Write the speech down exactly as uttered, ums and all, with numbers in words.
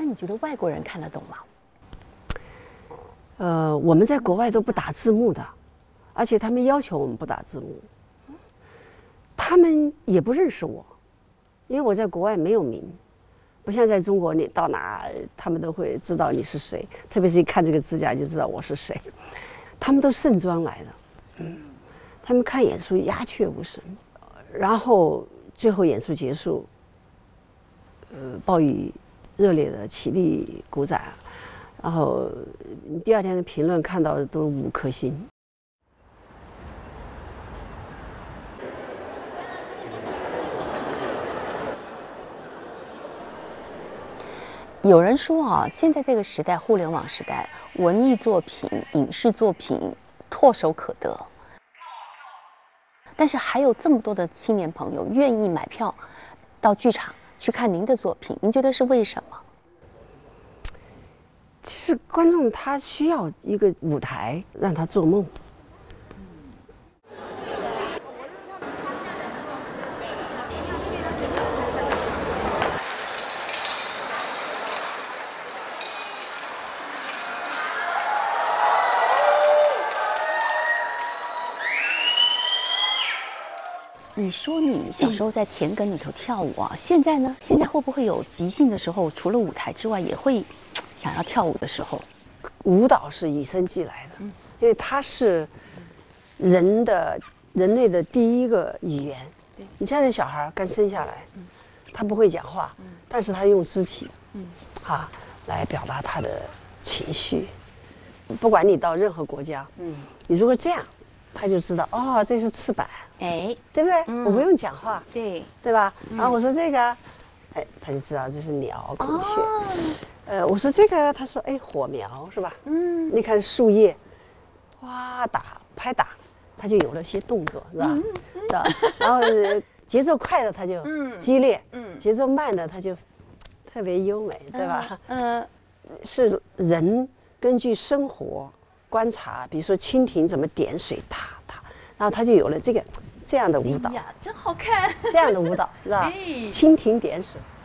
你觉得外国人看得懂吗？ 呃，我们在国外都不打字幕的，而且他们要求我们不打字幕。他们也不认识我，因为我在国外没有名，不像在中国，你到哪他们都会知道你是谁，特别是一看这个指甲就知道我是谁。他们都盛装来的，嗯，他们看演出鸦雀无声，然后最后演出结束，呃，报以热烈的起立鼓掌，然后第二天的评论看到的都是五颗星。 有人说啊，现在这个时代，互联网时代，文艺作品、影视作品唾手可得，但是还有这么多的青年朋友愿意买票到剧场去看您的作品，您觉得是为什么？ 其实观众他需要一个舞台让他做梦。 你说你小时候在田埂里头跳舞啊，现在呢？现在会不会有即兴的时候，除了舞台之外，也会想要跳舞的时候？ 舞蹈是与生俱来的，嗯，因为它是人的人类的第一个语言。对，你家里小孩刚生下来，嗯，他不会讲话，嗯，但是他用肢体，嗯，啊，来表达他的情绪。不管你到任何国家，嗯，你如果这样，他就知道哦，这是翅膀。哎，对不对？嗯、我不用讲话，对，对吧？嗯、然后我说这个，哎，他就知道这是鸟、孔雀。哦、呃，我说这个，他说哎，火苗是吧？嗯，你看树叶，哇打拍打，他就有了些动作，是吧？嗯、是吧？然后节奏快的他就激烈，嗯，节奏慢的他就特别优美，对吧？嗯，是人根据生活观察，比如说蜻蜓怎么点水，踏踏。然后他就有了这个这样的舞蹈， 哎呀，真好看！ 这样的舞蹈是吧？蜻蜓点水。